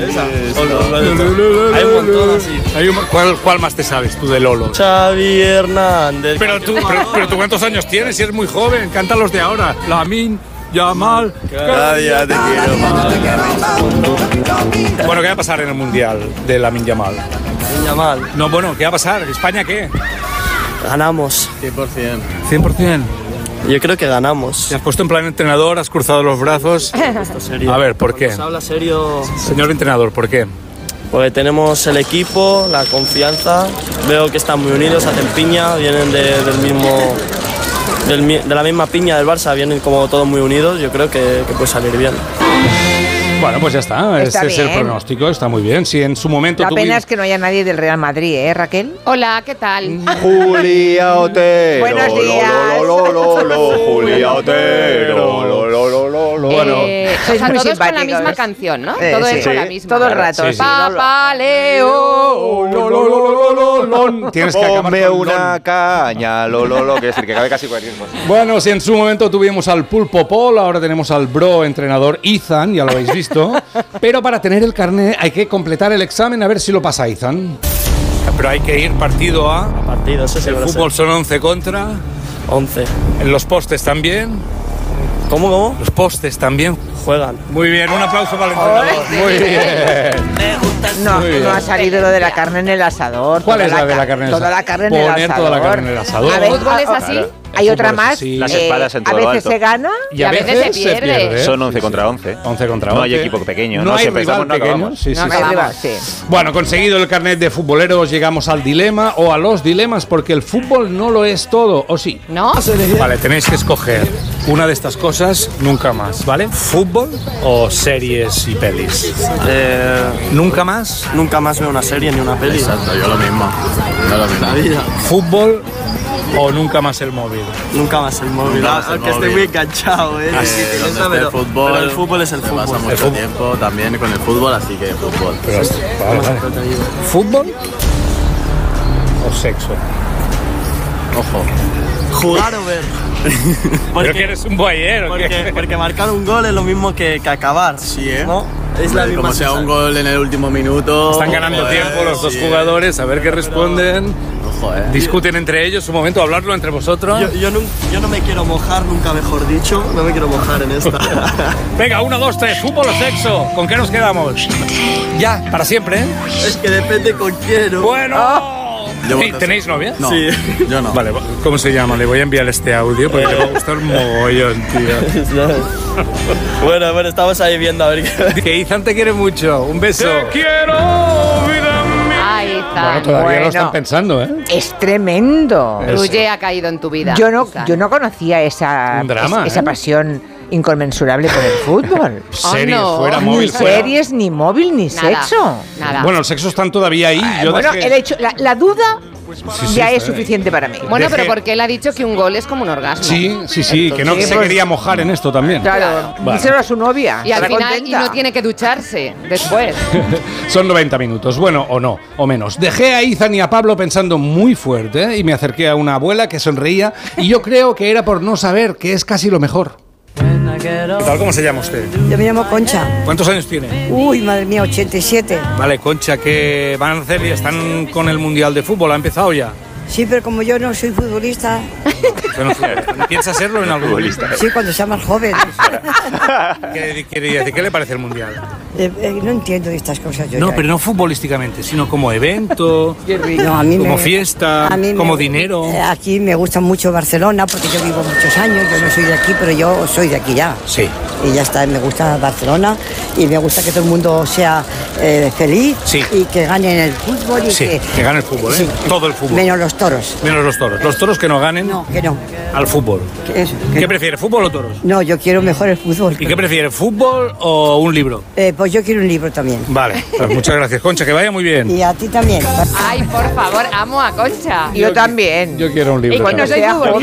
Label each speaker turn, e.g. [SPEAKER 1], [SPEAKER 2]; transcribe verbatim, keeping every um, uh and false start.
[SPEAKER 1] Esa.
[SPEAKER 2] Hay un montón así. Hay un, ¿cuál, ¿Cuál más te sabes tú de Lolo?
[SPEAKER 1] Xavi Hernández.
[SPEAKER 2] Pero tú, pero, pero tú ¿cuántos años tienes? Si eres muy joven, canta los de ahora. Lamin, Yamal.
[SPEAKER 1] Cada día te quiero más.
[SPEAKER 2] Bueno, ¿qué va a pasar en el Mundial de Lamin Yamal?
[SPEAKER 1] Yamal.
[SPEAKER 2] No, bueno, ¿qué va a pasar? ¿España qué?
[SPEAKER 1] Ganamos. cien por ciento.
[SPEAKER 2] ¿cien por ciento?
[SPEAKER 1] Yo creo que ganamos.
[SPEAKER 2] Te has puesto en plan entrenador, has cruzado los brazos. A ver, ¿por qué?
[SPEAKER 1] Se habla serio.
[SPEAKER 2] Señor entrenador, ¿por qué?
[SPEAKER 1] Porque tenemos el equipo, la confianza. Veo que están muy unidos, hacen piña, vienen de, del mismo, del, de la misma piña del Barça, vienen como todos muy unidos. Yo creo que, que puede salir bien.
[SPEAKER 2] Bueno, pues ya está,
[SPEAKER 3] Está
[SPEAKER 2] ese es el
[SPEAKER 3] bien.
[SPEAKER 2] pronóstico, está muy bien. Si en su momento
[SPEAKER 3] La pena
[SPEAKER 2] tuvimos...
[SPEAKER 3] es que no haya nadie del Real Madrid, ¿eh, Raquel?
[SPEAKER 4] Hola, ¿qué tal?
[SPEAKER 5] Julia Otero.
[SPEAKER 3] Buenos días.
[SPEAKER 5] Lo, lo, lo, lo, Julia Otero. Lo, lo, lo, lo, lo.
[SPEAKER 2] Bueno.
[SPEAKER 4] Eh, o
[SPEAKER 3] Sois
[SPEAKER 4] sea,
[SPEAKER 3] muy
[SPEAKER 4] todos con la
[SPEAKER 3] simpáticos.
[SPEAKER 4] misma canción, ¿no?
[SPEAKER 3] Eh,
[SPEAKER 4] Todo
[SPEAKER 3] sí.
[SPEAKER 4] es con la
[SPEAKER 5] Sí,
[SPEAKER 4] misma.
[SPEAKER 3] Todo el rato.
[SPEAKER 2] Sí, sí.
[SPEAKER 4] Papá Leo.
[SPEAKER 2] Lo, lo, lo, lo, lo, lo. Tienes que acabar
[SPEAKER 5] Ponme
[SPEAKER 2] con
[SPEAKER 5] una
[SPEAKER 2] lon.
[SPEAKER 5] caña. Lo, lo, lo. Que es decir, que cabe casi cualquier cosa.
[SPEAKER 2] Bueno, si en su momento tuvimos al Pulpo Paul, ahora tenemos al bro entrenador Ethan, ya lo habéis visto. Pero para tener el carnet hay que completar el examen a ver si lo pasa Ethan. Pero hay que ir partido a...
[SPEAKER 1] Partido, eso sí
[SPEAKER 2] El
[SPEAKER 1] lo sé.
[SPEAKER 2] fútbol son once contra.
[SPEAKER 1] once.
[SPEAKER 2] En los postes también.
[SPEAKER 1] ¿Cómo, cómo?
[SPEAKER 2] Los postes también.
[SPEAKER 1] Juegan.
[SPEAKER 2] Muy bien, un aplauso para el entrenador. Muy bien.
[SPEAKER 3] No,
[SPEAKER 2] Muy bien.
[SPEAKER 3] no ha salido lo de la carne en el asador.
[SPEAKER 2] ¿Cuál
[SPEAKER 3] toda
[SPEAKER 2] es la de
[SPEAKER 3] ca-
[SPEAKER 2] la carne en el
[SPEAKER 3] Toda
[SPEAKER 2] asador?
[SPEAKER 3] la carne en el
[SPEAKER 2] Poner
[SPEAKER 3] asador.
[SPEAKER 2] toda la carne en el asador.
[SPEAKER 3] A
[SPEAKER 4] ¿El
[SPEAKER 3] ver,
[SPEAKER 4] fútbol es
[SPEAKER 3] ah,
[SPEAKER 4] así?
[SPEAKER 3] claro. Hay
[SPEAKER 2] El
[SPEAKER 3] otra
[SPEAKER 2] fútbol,
[SPEAKER 3] más.
[SPEAKER 2] sí.
[SPEAKER 5] Las
[SPEAKER 3] eh,
[SPEAKER 5] espadas en
[SPEAKER 3] a
[SPEAKER 5] todo lo
[SPEAKER 3] veces
[SPEAKER 5] alto.
[SPEAKER 3] se gana.
[SPEAKER 2] Y a veces se pierde.
[SPEAKER 5] Son once contra once.
[SPEAKER 2] once contra once.
[SPEAKER 5] No hay equipo pequeño.
[SPEAKER 2] No,
[SPEAKER 5] No,
[SPEAKER 2] hay
[SPEAKER 5] si
[SPEAKER 2] rival
[SPEAKER 5] empezamos, no
[SPEAKER 2] pequeño.
[SPEAKER 5] acabamos.
[SPEAKER 2] Sí, sí,
[SPEAKER 3] No,
[SPEAKER 2] sí.
[SPEAKER 3] no hay rival, sí.
[SPEAKER 2] Bueno, conseguido el carnet de futboleros, llegamos al dilema o a los dilemas, porque el fútbol no lo es todo, ¿o sí?
[SPEAKER 4] ¿No?
[SPEAKER 2] Vale, tenéis que escoger una de estas cosas nunca más, ¿vale? ¿Fútbol o series y pelis?
[SPEAKER 1] Eh,
[SPEAKER 2] ¿Nunca más?
[SPEAKER 1] nunca más veo una serie ni una peli.
[SPEAKER 6] Exacto, yo lo mismo. Yo lo mismo.
[SPEAKER 1] La vida.
[SPEAKER 2] ¿Fútbol o nunca más el móvil?
[SPEAKER 1] Nunca más el móvil.
[SPEAKER 6] Nunca más el
[SPEAKER 1] Aunque
[SPEAKER 6] móvil.
[SPEAKER 1] esté muy enganchado, ¿eh?
[SPEAKER 6] Eh,
[SPEAKER 1] Sí,
[SPEAKER 6] donde
[SPEAKER 1] esa,
[SPEAKER 6] esté
[SPEAKER 1] pero,
[SPEAKER 6] el fútbol,
[SPEAKER 1] pero el fútbol es el
[SPEAKER 6] se
[SPEAKER 1] fútbol.
[SPEAKER 6] pasa
[SPEAKER 2] El
[SPEAKER 6] mucho
[SPEAKER 2] fútbol.
[SPEAKER 6] tiempo también con el fútbol, así que fútbol.
[SPEAKER 2] Pero, vale, vale. ¿Fútbol o sexo?
[SPEAKER 6] Ojo.
[SPEAKER 1] Jugar o ver.
[SPEAKER 2] Pero que eres un boyero.
[SPEAKER 1] Porque, porque marcar un gol es lo mismo que, que acabar.
[SPEAKER 6] Sí, ¿eh?
[SPEAKER 1] ¿No? Es la
[SPEAKER 6] Hombre,
[SPEAKER 1] misma
[SPEAKER 6] como sea un
[SPEAKER 1] sensación.
[SPEAKER 6] gol en el último minuto.
[SPEAKER 2] Están ganando
[SPEAKER 6] joder,
[SPEAKER 2] tiempo los dos
[SPEAKER 6] sí,
[SPEAKER 2] jugadores, a ver qué responden.
[SPEAKER 6] Ojo, eh.
[SPEAKER 2] Discuten entre ellos, un momento, hablarlo entre vosotros.
[SPEAKER 1] Yo, yo, nun- yo no me quiero mojar, nunca mejor dicho. No me quiero mojar en esta.
[SPEAKER 2] Venga, uno, dos, tres, fútbol o sexo. ¿Con qué nos quedamos? Ya, para siempre, ¿eh?
[SPEAKER 1] Es que depende con quién. ¿no?
[SPEAKER 2] Bueno.
[SPEAKER 6] Yo
[SPEAKER 2] Sí,
[SPEAKER 6] voto
[SPEAKER 2] ¿tenéis novia?
[SPEAKER 6] No,
[SPEAKER 1] Sí.
[SPEAKER 6] yo no.
[SPEAKER 2] Vale, ¿cómo se llama? Le voy a enviar este audio porque le va a gustar mogollón, tío.
[SPEAKER 1] Bueno, bueno, estamos ahí viendo a ver qué.
[SPEAKER 2] Que Ethan te quiere mucho. Un beso. Te quiero, vida mía.
[SPEAKER 4] Ay,
[SPEAKER 2] Bueno,
[SPEAKER 4] Zan.
[SPEAKER 2] todavía
[SPEAKER 3] Bueno.
[SPEAKER 2] lo están pensando, ¿eh?
[SPEAKER 3] Es tremendo.
[SPEAKER 4] Ruye ha caído en tu vida.
[SPEAKER 3] Yo no,
[SPEAKER 4] Zan.
[SPEAKER 3] yo no conocía esa,
[SPEAKER 2] Un drama,
[SPEAKER 3] esa
[SPEAKER 2] ¿eh?
[SPEAKER 3] pasión inconmensurable por el fútbol.
[SPEAKER 2] Series,
[SPEAKER 4] no.
[SPEAKER 2] fuera
[SPEAKER 3] Ni
[SPEAKER 2] móvil, fuera.
[SPEAKER 3] series, ni móvil, ni
[SPEAKER 4] Nada,
[SPEAKER 3] sexo.
[SPEAKER 4] Nada.
[SPEAKER 2] Bueno, el sexo están todavía ahí. Yo
[SPEAKER 3] Bueno,
[SPEAKER 2] dejé-
[SPEAKER 3] el hecho, la, la duda
[SPEAKER 2] Sí, sí,
[SPEAKER 3] ya
[SPEAKER 2] está
[SPEAKER 3] es
[SPEAKER 2] bien.
[SPEAKER 3] suficiente para mí.
[SPEAKER 4] Bueno,
[SPEAKER 2] dejé-
[SPEAKER 4] pero porque él ha dicho que un gol es como un orgasmo.
[SPEAKER 2] Sí, sí, sí, que no
[SPEAKER 3] Entonces,
[SPEAKER 2] se
[SPEAKER 3] pues-
[SPEAKER 2] quería mojar en esto también.
[SPEAKER 3] Claro,
[SPEAKER 2] Vale.
[SPEAKER 3] díselo a su novia.
[SPEAKER 4] Y al
[SPEAKER 3] estará
[SPEAKER 4] final y
[SPEAKER 3] contenta.
[SPEAKER 4] no tiene que ducharse después.
[SPEAKER 2] Son noventa minutos, bueno, o no, o menos. Dejé a Ethan y a Pablo pensando muy fuerte, ¿eh? Y me acerqué a una abuela que sonreía y yo creo que era por no saber que es casi lo mejor. ¿Qué tal? ¿Cómo se llama usted?
[SPEAKER 7] Yo me llamo Concha.
[SPEAKER 2] ¿Cuántos años tiene?
[SPEAKER 7] Uy, madre mía, ochenta y siete.
[SPEAKER 2] Vale, Concha, ¿qué van a hacer? ¿Están con el Mundial de Fútbol? ¿Ha empezado ya?
[SPEAKER 7] Sí, pero como yo no soy futbolista,
[SPEAKER 2] Bueno, ¿piensa serlo en algún momento?
[SPEAKER 7] sí, cuando sea más joven.
[SPEAKER 2] ¿Qué, qué, ¿Qué le parece el Mundial?
[SPEAKER 7] Eh, eh, no entiendo de estas cosas yo.
[SPEAKER 2] No,
[SPEAKER 7] ya.
[SPEAKER 2] pero no futbolísticamente, sino como evento,
[SPEAKER 7] No, a mí
[SPEAKER 2] como
[SPEAKER 7] me-
[SPEAKER 2] fiesta,
[SPEAKER 7] a mí me-
[SPEAKER 2] como dinero.
[SPEAKER 7] eh, Aquí me gusta mucho Barcelona porque yo vivo muchos años, yo no soy de aquí, pero yo soy de aquí ya.
[SPEAKER 2] Sí.
[SPEAKER 7] Y ya está, me gusta Barcelona y me gusta que todo el mundo sea eh, feliz
[SPEAKER 2] Sí.
[SPEAKER 7] y que gane en el fútbol. Y
[SPEAKER 2] Sí,
[SPEAKER 7] que,
[SPEAKER 2] que gane el fútbol, ¿eh?
[SPEAKER 7] Sí.
[SPEAKER 2] Todo el fútbol.
[SPEAKER 7] Menos los toros.
[SPEAKER 2] Menos los toros. Los toros que no ganen
[SPEAKER 7] No, que no.
[SPEAKER 2] al fútbol.
[SPEAKER 7] Que eso, que
[SPEAKER 2] ¿Qué
[SPEAKER 7] no.
[SPEAKER 2] prefiere, fútbol o toros?
[SPEAKER 7] No, yo quiero mejor el fútbol.
[SPEAKER 2] ¿Y qué prefiere, fútbol o un libro?
[SPEAKER 7] Eh, pues yo quiero un libro también.
[SPEAKER 2] Vale, pues muchas gracias, Concha, que vaya muy bien.
[SPEAKER 7] Y a ti también.
[SPEAKER 4] Ay, por favor, amo a Concha.
[SPEAKER 3] Yo también.
[SPEAKER 2] Yo quiero un libro.
[SPEAKER 4] Y cuando
[SPEAKER 2] también.
[SPEAKER 4] soy
[SPEAKER 3] sea
[SPEAKER 4] futbolista.